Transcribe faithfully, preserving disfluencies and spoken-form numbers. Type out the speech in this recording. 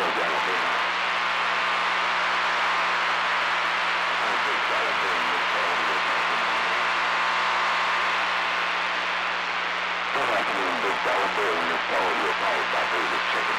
dollar bill. Big dollar bill in this town you're talking about. Don't have to be a big dollar bill in this town you're talking about. Who's a chicken?